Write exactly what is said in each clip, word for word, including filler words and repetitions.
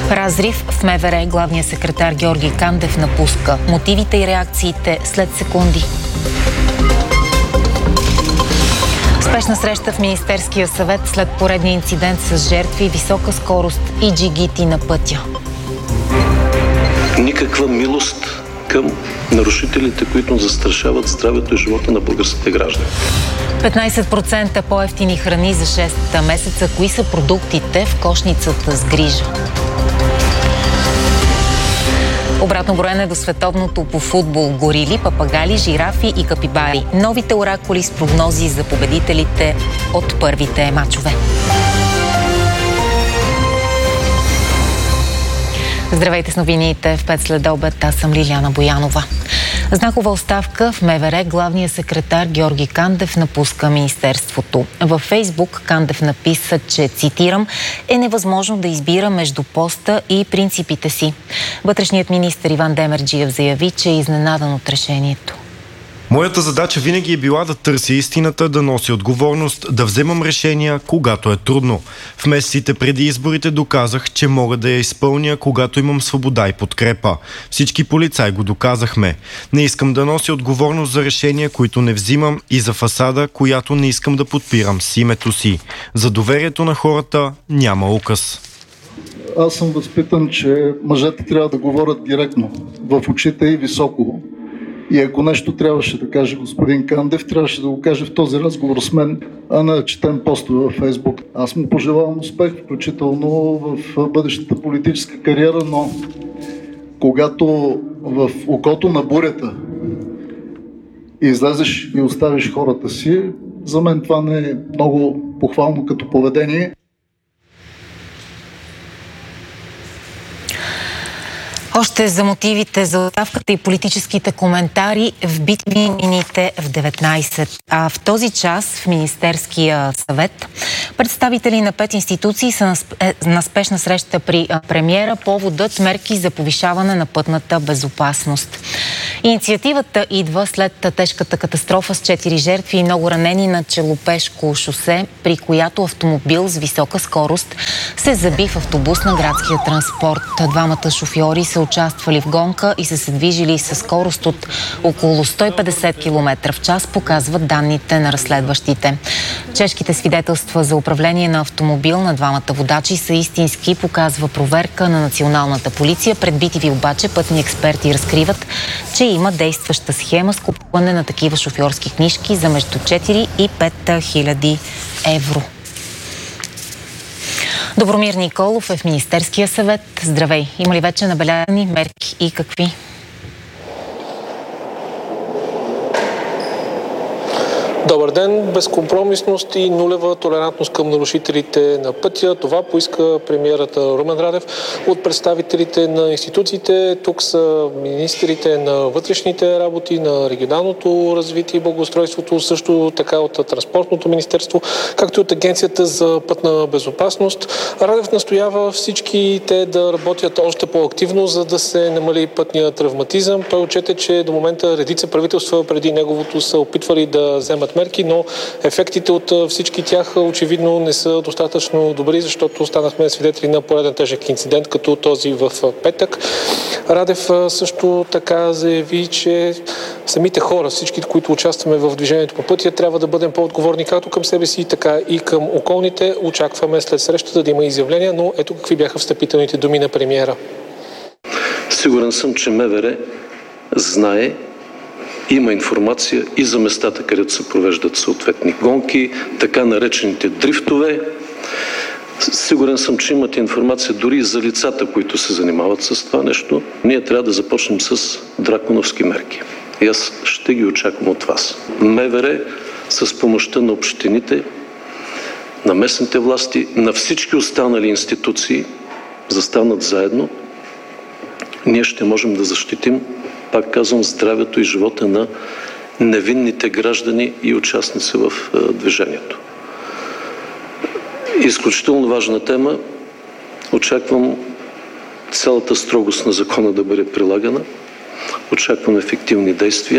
Разрив в МВР. Главният секретар Георги Кандев напуска. Мотивите и реакциите след секунди. Спешна среща в Министерския съвет след поредния инцидент с жертви, висока скорост и джигити на пътя. Никаква милост към нарушителите, които застрашават здравето и живота на българските граждани. петнайсет процента по-евтини храни за шест месеца. Кои са продуктите в кошницата с грижа? Обратно броене до световното по футбол. Горили, папагали, жирафи и капибари. Новите оракули с прогнози за победителите от първите мачове. Здравейте с новините в пет след обед. Аз съм Лиляна Боянова. Знакова оставка в МВР. Главният секретар Георги Кандев напуска министерството. Във Фейсбук Кандев написа, че, цитирам, е невъзможно да избира между поста и принципите си. Вътрешният министър Иван Демерджиев заяви, че е изненадан от решението. Моята задача винаги е била да търся истината, да нося отговорност, да вземам решения, когато е трудно. В месеците преди изборите доказах, че мога да я изпълня, когато имам свобода и подкрепа. Всички полицаи го доказахме. Не искам да нося отговорност за решения, които не взимам, и за фасада, която не искам да подпирам с името си. За доверието на хората няма указ. Аз съм възпитан, че мъжете трябва да говорят директно, в очите и високо. И ако нещо трябваше да каже господин Кандев, трябваше да го каже в този разговор с мен, а не да четем постове във Фейсбук. Аз му пожелавам успех, включително в бъдещата политическа кариера, но когато в окото на бурята излезеш и оставиш хората си, за мен това не е много похвално като поведение. Още за мотивите за оставката и политическите коментари в би ти ви новините в деветнайсет. А в този час в Министерския съвет представители на пет институции са на спешна среща при премиера. Поводът мерки за повишаване на пътната безопасност. Инициативата идва след тежката катастрофа с четири жертви и много ранени на Челопешко шосе, при която автомобил с висока скорост се заби в автобус на градския транспорт. Двамата шофьори са участвали в гонка и са се движили със скорост от около сто и петдесет километра в час, показват данните на разследващите. Чешките свидетелства за управление на автомобил на двамата водачи са истински, показва проверка на националната полиция. Пред би ти ви обаче пътни експерти разкриват, че има действаща схема с купуване на такива шофьорски книжки за между четири и пет хиляди евро. Добромир Николов е в Министерския съвет. Здравей! Има ли вече набелязани мерки и какви? Добър ден! Безкомпромисност и нулева толерантност към нарушителите на пътя. Това поиска премиерът Румен Радев от представителите на институциите. Тук са министрите на вътрешните работи, на регионалното развитие и благоустройството, също така от Транспортното министерство, както и от Агенцията за пътна безопасност. Радев настоява всички те да работят още по-активно, за да се намали пътния травматизъм. Той отчете, че до момента редица правителства преди неговото са опитвали да вземат мерки, но ефектите от всички тях очевидно не са достатъчно добри, защото станахме свидетели на пореден тежък инцидент, като този в петък. Радев също така заяви, че самите хора, всички, които участваме в движението по пътя, трябва да бъдем по-отговорни както към себе си, така и към околните. Очакваме след срещата да има изявления, но ето какви бяха встъпителните думи на премиера. Сигурен съм, че МВР знае, има информация и за местата, където се провеждат съответни гонки, така наречените дрифтове. Сигурен съм, че имате информация дори и за лицата, които се занимават с това нещо. Ние трябва да започнем с драконовски мерки. И аз ще ги очаквам от вас. МВР с помощта на общините, на местните власти, на всички останали институции застанат заедно. Ние ще можем да защитим, пак казвам, здравето и живота на невинните граждани и участници в движението. Изключително важна тема. Очаквам цялата строгост на закона да бъде прилагана. Очаквам ефективни действия.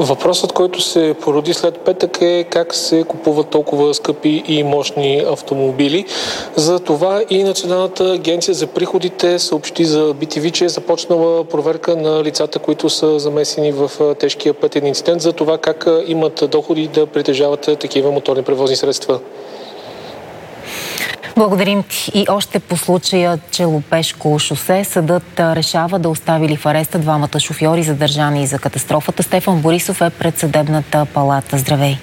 Въпросът, който се породи след петък е как се купуват толкова скъпи и мощни автомобили. За това и Националната агенция за приходите съобщи за би ти ви, че е започнала проверка на лицата, които са замесени в тежкия пътен инцидент, за това как имат доходи да притежават такива моторни превозни средства. Благодарим ти. И още по случая Челопешко шосе, съдът решава да остави ли в ареста двамата шофьори, задържани за катастрофата. Стефан Борисов е пред съдебната палата. Здравей!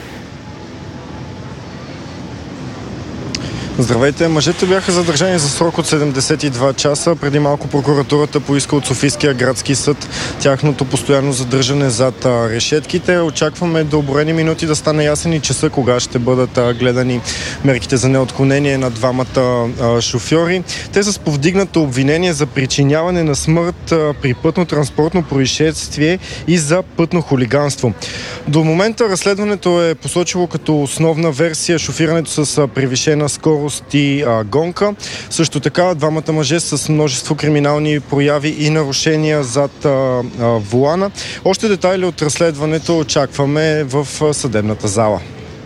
Здравейте! Мъжете бяха задържани за срок от седемдесет и два часа. Преди малко прокуратурата поиска от Софийския градски съд тяхното постоянно задържане зад решетките. Очакваме до броени минути да стане ясен и часа, кога ще бъдат гледани мерките за неотклонение на двамата шофьори. Те са с повдигнато обвинение за причиняване на смърт при пътно-транспортно происшествие и за пътно хулиганство. До момента разследването е посочило като основна версия шофирането с превишена скорост и а, гонка. Също така двамата мъже с множество криминални прояви и нарушения зад а, а, волана. Още детайли от разследването очакваме в а, съдебната зала.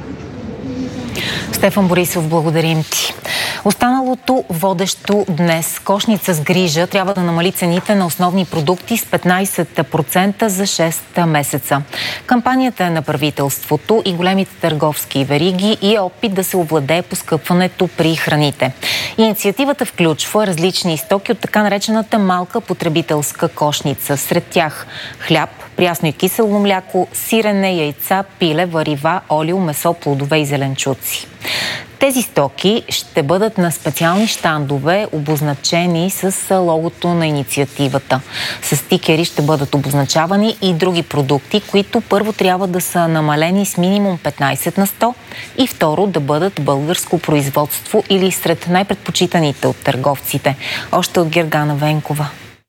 Стефан Борисов, благодарим ти. Останалото водещо днес. Кошница с грижа трябва да намали цените на основни продукти с петнайсет процента за шест месеца. Кампанията е на правителството и големите търговски вериги и е опит да се овладее поскъпването при храните. Инициативата включва различни стоки от така наречената малка потребителска кошница. Сред тях хляб, прясно и кисело мляко, сирене, яйца, пиле, варива, олио, месо, плодове и зеленчуци. Тези стоки ще бъдат на специални щандове, обозначени с логото на инициативата. С стикери ще бъдат обозначавани и други продукти, които първо трябва да са намалени с минимум петнайсет на сто и второ да бъдат българско производство или сред най-предпочитаните от търговците. Още от Гергана Венкова.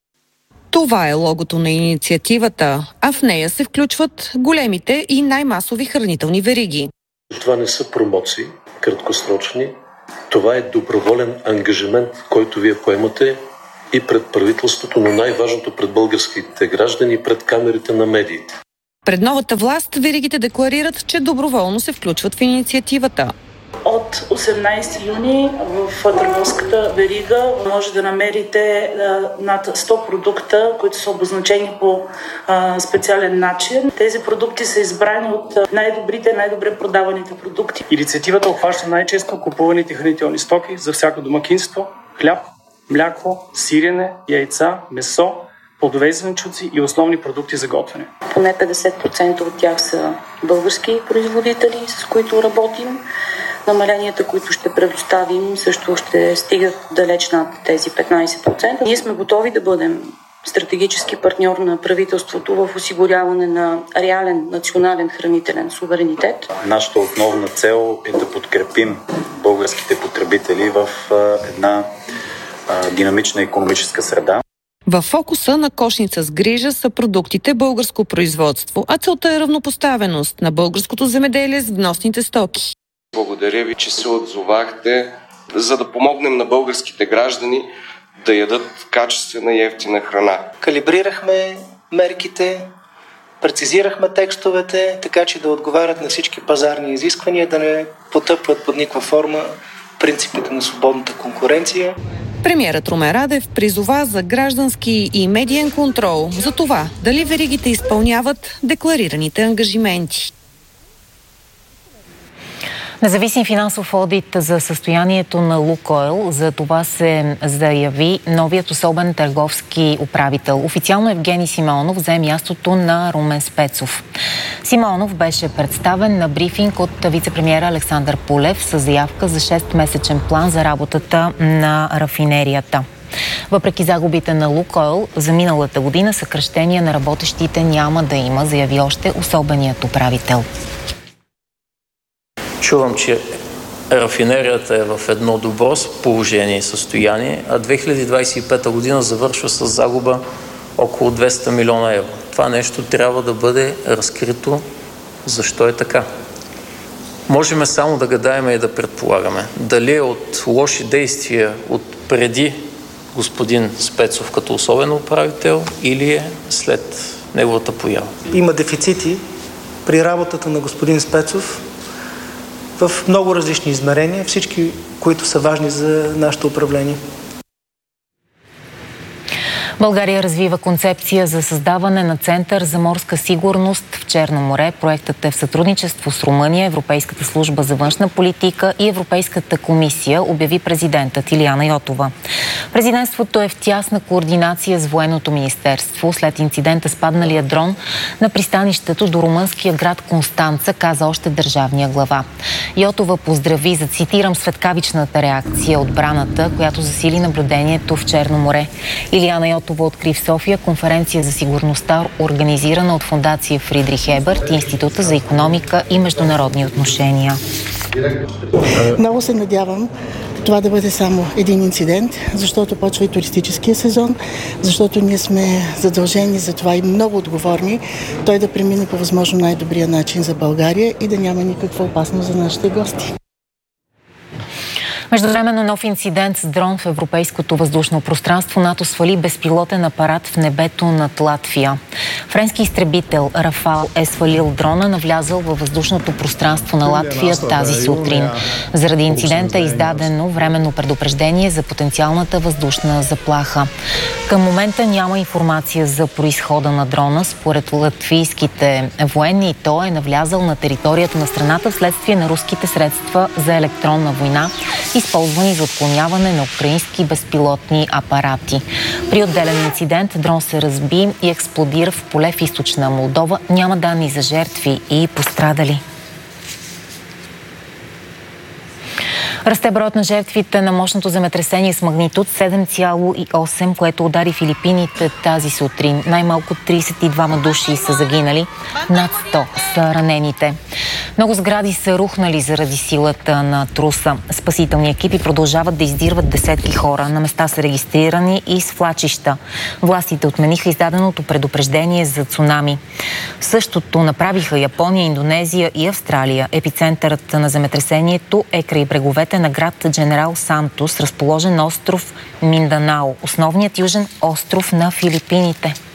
Това е логото на инициативата, а в нея се включват големите и най-масови хранителни вериги. Това не са промоции краткосрочни. Това е доброволен ангажимент, който вие поемате и пред правителството, но най-важното пред българските граждани и пред камерите на медиите. Пред новата власт веригите декларират, че доброволно се включват в инициативата. От осемнайсети юни в търговската верига може да намерите над сто продукта, които са обозначени по специален начин. Тези продукти са избрани от най-добрите, най-добре продаваните продукти. Инициативата обхваща най-често купуваните хранителни стоки за всяко домакинство: хляб, мляко, сирене, яйца, месо, плодове и зеленчуци и основни продукти за готвене. Поне петдесет процента от тях са български производители, с които работим. Намаленията, които ще предоставим, също ще стигат далеч над тези петнайсет процента. Ние сме готови да бъдем стратегически партньор на правителството в осигуряване на реален национален хранителен суверенитет. Нашата основна цел е да подкрепим българските потребители в една динамична икономическа среда. Във фокуса на кошница с грижа са продуктите българско производство, а целта е равнопоставеност на българското земеделие с вносните стоки. Благодаря ви, че се отзовахте, за да помогнем на българските граждани да ядат качествена и евтина храна. Калибрирахме мерките, прецизирахме текстовете, така че да отговарят на всички пазарни изисквания, да не потъпват под никаква форма принципите на свободната конкуренция. Премиерът Румен Радев призова за граждански и медиен контрол за това дали веригите изпълняват декларираните ангажименти. Независим финансов одит за състоянието на Лукойл. За това се заяви новият особен търговски управител. Официално Евгений Симеонов взе мястото на Румен Спецов. Симеонов беше представен на брифинг от вицепремиера Александър Пулев с заявка за шестмесечен план за работата на рафинерията. Въпреки загубите на Лукойл, за миналата година съкращения на работещите няма да има, заяви още особеният управител. Чувам, че рафинерията е в едно добро положение и състояние, а две хиляди двадесет и пета година завършва с загуба около двеста милиона евро. Това нещо трябва да бъде разкрито. Защо е така? Можем само да гадаем и да предполагаме. Дали е от лоши действия от преди господин Спецов като особен управител или е след неговата поява. Има дефицити при работата на господин Спецов в много различни измерения, всички, които са важни за нашето управление. България развива концепция за създаване на Център за морска сигурност в Черно море. Проектът е в сътрудничество с Румъния, Европейската служба за външна политика и Европейската комисия, обяви президентът Илияна Йотова. Президентството е в тясна координация с Военното министерство след инцидента с падналия дрон на пристанището до румънския град Констанца, каза още държавния глава. Йотова поздрави, за цитирам, светкавичната реакция отбраната, която засили наблюдението в Черно море. Илияна Йотова откри в София конференция за сигурността, организирана от фондация Фридрих Еберт и Института за икономика и международни отношения. Много се надявам това да бъде само един инцидент, защото почва и туристическия сезон, защото ние сме задължени за това и много отговорни той да премине по възможно най-добрия начин за България и да няма никаква опасност за нашите гости. Междувременно нов инцидент с дрон в европейското въздушно пространство. НАТО свали безпилотен апарат в небето над Латвия. Френски изтребител Рафал е свалил дрона, навлязъл във въздушното пространство на Латвия тази сутрин. Заради инцидента е издадено временно предупреждение за потенциалната въздушна заплаха. Към момента няма информация за произхода на дрона. Според латвийските военни, той е навлязъл на територията на страната вследствие на руските средства за електронна война, използвани за отклоняване на украински безпилотни апарати. При отделен инцидент дрон се разби и експлодира в поле в източна Молдова. Няма данни за жертви и пострадали. Расте броят на жертвите на мощното земетресение с магнитуд седем цяло и осем, което удари Филипините тази сутрин. Най-малко тридесет и двама души са загинали, над сто са ранените. Много сгради са рухнали заради силата на труса. Спасителни екипи продължават да издирват десетки хора. На места са регистрирани и свлачища. Властите отмениха издаденото предупреждение за цунами. Същото направиха Япония, Индонезия и Австралия. Епицентърът на земетресението е край бреговете на град Дженерал Сантос, разположен на остров Минданао, основният южен остров на Филипините.